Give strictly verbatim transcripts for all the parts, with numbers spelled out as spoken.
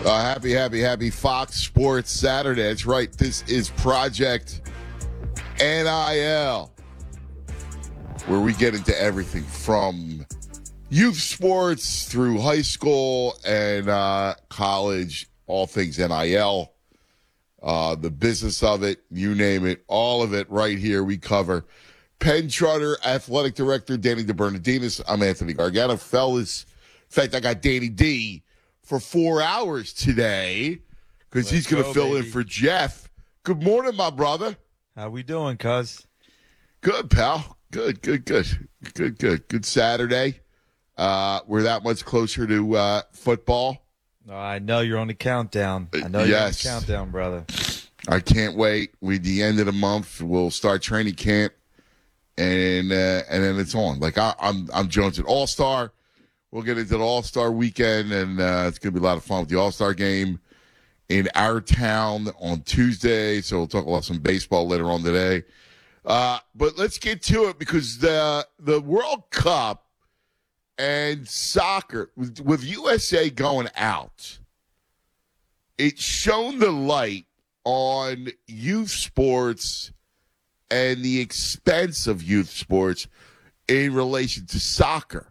Uh, happy, happy, happy Fox Sports Saturday. That's right. This is Project N I L, where we get into everything from youth sports through high school and uh, college, all things N I L, uh, the business of it, you name it, all of it right here we cover. Penn Charter Athletic Director Danny DeBernardinis. I'm Anthony Gargano. Fellas, in fact, I got Danny D for four hours today because he's going to fill baby. in for Jeff. Good morning, my brother. How we doing, cuz? Good, pal. Good, good, good. Good, good. Good Saturday. Uh, we're that much closer to uh, football. Oh, I know you're on the countdown. I know Yes. you're on the countdown, brother. I can't wait. We the end of the month, we'll start training camp, and uh, and then it's on. Like I, I'm I'm Jones at All Star. We'll get into the All Star weekend, and uh, it's gonna be a lot of fun with the All Star game in our town on Tuesday. So we'll talk about some baseball later on today. Uh, but let's get to it because the the World Cup and soccer with, with U S A going out, it's shown the light on youth sports and the expense of youth sports in relation to soccer.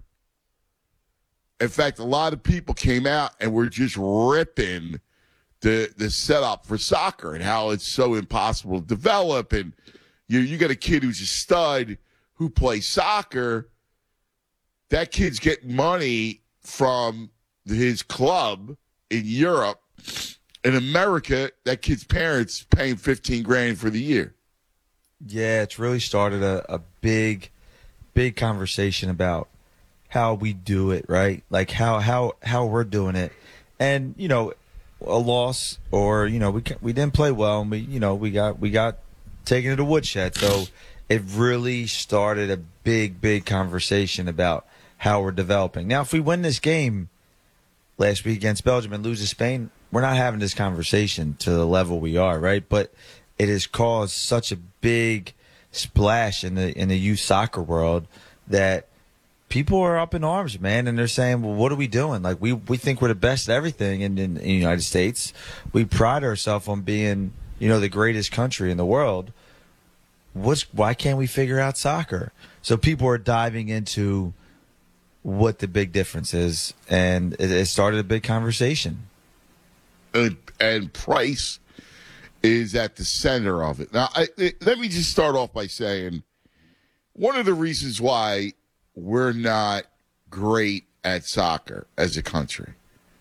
In fact, a lot of people came out and were just ripping the the setup for soccer and how it's so impossible to develop. And you you got a kid who's a stud who plays soccer. That kid's getting money from his club in Europe. In America, that kid's parents paying fifteen grand for the year. Yeah, it's really started a, a big, big conversation about how we do it, right? Like how how how we're doing it, and you know, a loss or you know we we didn't play well, and we you know we got we got taken to the woodshed. So it really started a big big conversation about how we're developing. Now, if we win this game last week against Belgium and lose to Spain, we're not having this conversation to the level we are, right? But it has caused such a big splash in the in the youth soccer world that people are up in arms, man, and they're saying, well, what are we doing? Like, we, we think we're the best at everything in, in, in the United States. We pride ourselves on being, you know, the greatest country in the world. What's why can't we figure out soccer? So people are diving into what the big difference is, and it, it started a big conversation. And, and price is at the center of it. Now, I, it, let me just start off by saying one of the reasons why we're not great at soccer as a country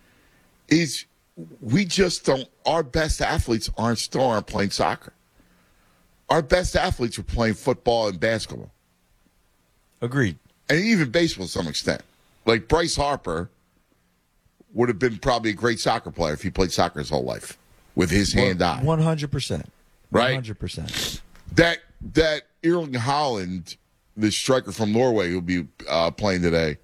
is we just don't, our best athletes aren't still aren't playing soccer. Our best athletes are playing football and basketball. Agreed. And even baseball to some extent. Like Bryce Harper would have been probably a great soccer player if he played soccer his whole life with his hand-eye. one hundred percent. Right? one hundred percent. That, that Erling Haaland, the striker from Norway who'll be uh, playing today,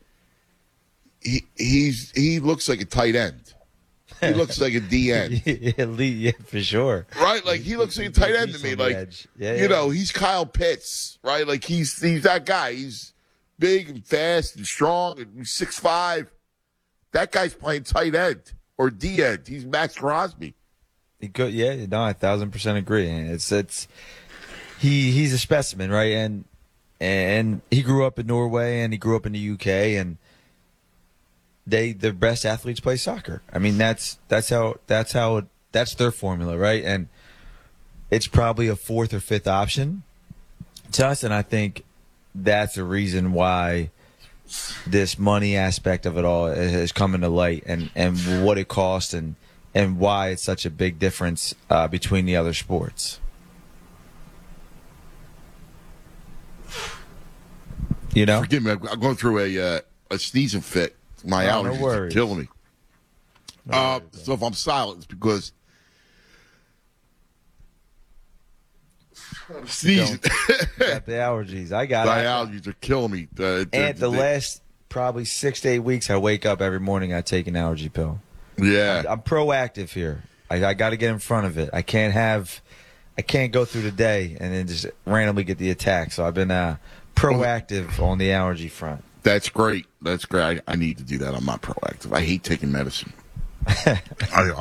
he he's he looks like a tight end. He looks like a D end. Yeah, for sure. Right? Like, he looks like a tight end to me. Like, yeah, you yeah. know, he's Kyle Pitts, right? Like, he's he's that guy. He's big and fast and strong and six five. That guy's playing tight end or D end. He's Max Crosby. He could, yeah, no, I thousand percent agree. It's it's he he's a specimen, right? And and he grew up in Norway and he grew up in the U K, and they the best athletes play soccer. I mean, that's that's how that's how that's their formula, right? And it's probably a fourth or fifth option to us, and I think that's the reason why this money aspect of it all has come into light, and, and what it costs, and and why it's such a big difference uh, between the other sports. You know? Forgive me, I'm going through a uh, a sneezing fit. My Oh, no allergies are worries. killing me. No uh, worries, so if I'm silent, it's because I'm sneezing. Got the allergies. I got My it. allergies are killing me. Uh, And the they- last probably six to eight weeks, I wake up every morning, I take an allergy pill. Yeah. I'm proactive here. I, I got to get in front of it. I can't have, I can't go through the day and then just randomly get the attack. So I've been uh, proactive on the allergy front. That's great. That's great. I, I need to do that. I'm not proactive. I hate taking medicine. I,